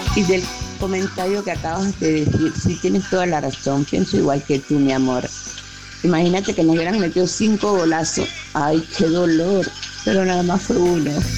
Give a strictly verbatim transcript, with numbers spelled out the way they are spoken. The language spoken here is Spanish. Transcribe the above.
Y del comentario que acabas de decir, sí tienes toda la razón, pienso igual que tú, mi amor. Imagínate que nos hubieran metido cinco golazos. Ay, qué dolor. Pero nada más fue uno.